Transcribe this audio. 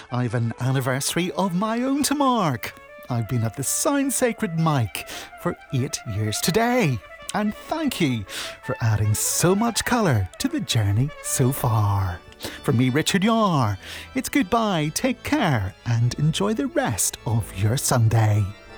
I've an anniversary of my own to mark. I've been at the Sound Sacred mic for 8 years today. And thank you for adding so much colour to the journey so far. From me, Richard Yar, it's goodbye, take care, and enjoy the rest of your Sunday.